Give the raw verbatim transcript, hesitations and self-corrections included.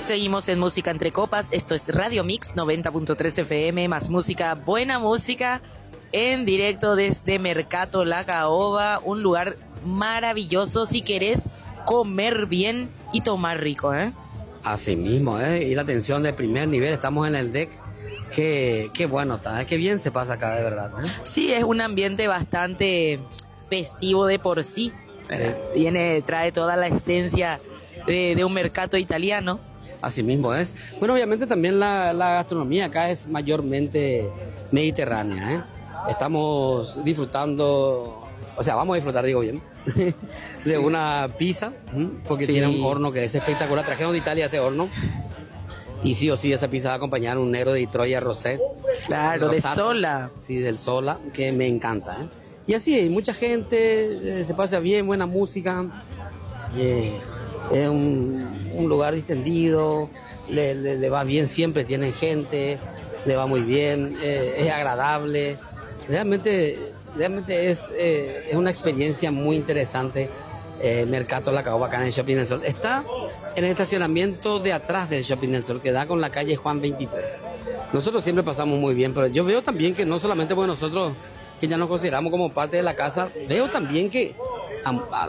Seguimos en Música Entre Copas, esto es Radio Mix noventa punto tres F M, más música, buena música, en directo desde Mercato La Caoba, un lugar maravilloso si querés comer bien y tomar rico, ¿eh? Así mismo, ¿eh? Y la atención de primer nivel, estamos en el deck, qué, qué bueno está, ¿eh? Qué bien se pasa acá, de verdad, ¿eh? Sí, es un ambiente bastante festivo de por sí, ¿eh? Viene, trae toda la esencia de, de un mercado italiano. Así mismo es. Bueno, obviamente también la, la gastronomía acá es mayormente mediterránea, ¿eh? Estamos disfrutando, o sea, vamos a disfrutar, digo bien, de sí. una pizza, ¿m? porque sí. tiene un horno que es espectacular. Trajeron de Italia este horno y sí o sí esa pizza va a acompañar un negro de Troya Rosé. Claro, de Sola. Sí, del Sola, que me encanta, ¿eh? Y así, hay mucha gente, eh, se pasa bien, buena música. Eh, es un, un lugar distendido, le, le, le va bien, siempre tienen gente, le va muy bien, eh, es agradable, realmente, realmente es, eh, es una experiencia muy interesante. eh, Mercato La Caoba acá en el Shopping del Sol, está en el estacionamiento de atrás del Shopping del Sol, que da con la calle Juan veintitrés. Nosotros siempre pasamos muy bien, pero yo veo también que no solamente porque nosotros, que ya nos consideramos como parte de la casa, veo también que a, a